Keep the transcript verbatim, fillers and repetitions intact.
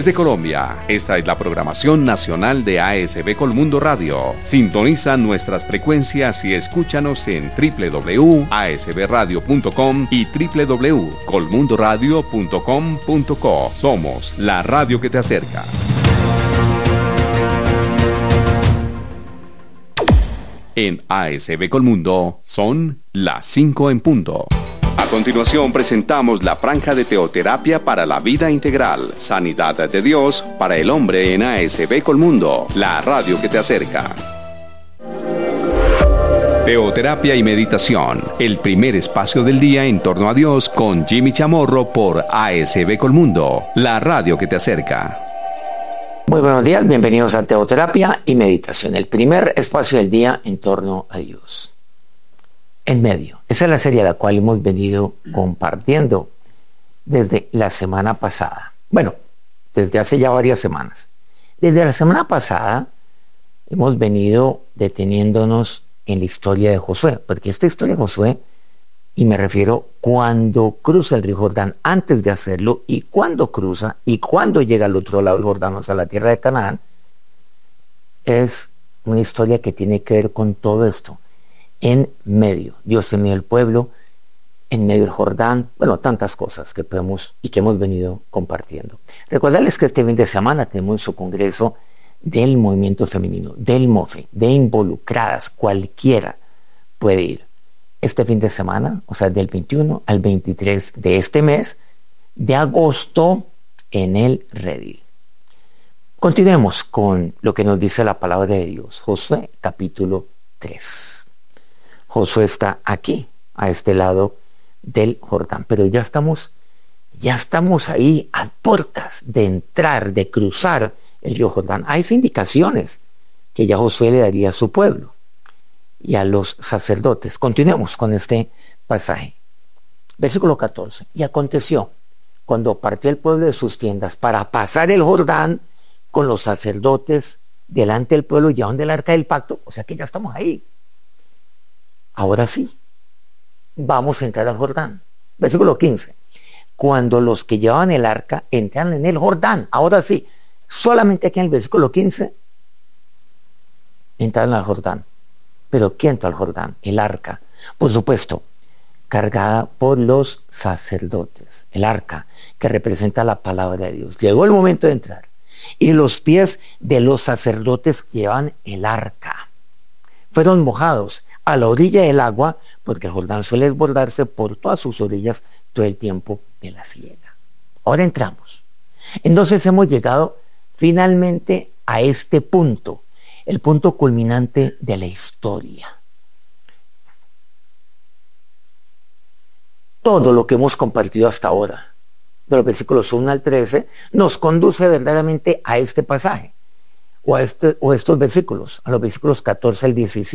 Desde Colombia, esta es la programación nacional de A S B Colmundo Radio. Sintoniza nuestras frecuencias y escúchanos en doble u doble u doble u punto a s b radio punto com y doble u doble u doble u punto colmundo radio punto com punto co. Somos la radio que te acerca. En A S B Colmundo son las cinco en punto. A continuación presentamos la franja de teoterapia para la vida integral, sanidad de Dios para el hombre en A S B Colmundo, la radio que te acerca. Teoterapia y meditación, el primer espacio del día en torno a Dios con Jimmy Chamorro por A S B Colmundo, la radio que te acerca. Muy buenos días, bienvenidos a Teoterapia y Meditación, el primer espacio del día en torno a Dios. En medio, esa es la serie a la cual hemos venido compartiendo desde la semana pasada. Bueno, desde hace ya varias semanas. Desde la semana pasada hemos venido deteniéndonos en la historia de Josué, porque esta historia de Josué, y me refiero cuando cruza el río Jordán, antes de hacerlo, y cuando cruza, y cuando llega al otro lado del Jordán, o sea, la tierra de Canaán, es una historia que tiene que ver con todo esto. En medio, Dios en medio del pueblo, en medio del Jordán, bueno, tantas cosas que podemos y que hemos venido compartiendo. Recordarles que este fin de semana tenemos su congreso del movimiento femenino, del MOFE, de involucradas, cualquiera puede ir. Este fin de semana, o sea, del veintiuno al veintitrés de este mes de agosto en el Redil. Continuemos con lo que nos dice la palabra de Dios. Josué capítulo tres. Josué está aquí, a este lado del Jordán, pero ya estamos, ya estamos ahí a puertas de entrar, de cruzar el río Jordán. Hay indicaciones que ya Josué le daría a su pueblo y a los sacerdotes. Continuemos con este pasaje. Versículo catorce. Y aconteció, cuando partió el pueblo de sus tiendas para pasar el Jordán con los sacerdotes delante del pueblo, llevaban del arca del pacto, o sea que ya estamos ahí. Ahora sí, vamos a entrar al Jordán. Versículo quince. Cuando los que llevaban el arca entraron en el Jordán, ahora sí, solamente aquí en el versículo quince, entraron al Jordán. ¿Pero quién entró al Jordán? El arca, por supuesto, cargada por los sacerdotes. El arca, que representa la palabra de Dios. Llegó el momento de entrar. Y los pies de los sacerdotes que llevan el arca fueron mojados a la orilla del agua, porque el Jordán suele desbordarse por todas sus orillas todo el tiempo de la siega. Ahora entramos. Entonces hemos llegado finalmente a este punto. El punto culminante de la historia. Todo lo que hemos compartido hasta ahora, de los versículos uno al trece, nos conduce verdaderamente a este pasaje, o a, este, o a estos versículos, a los versículos catorce al diecisiete.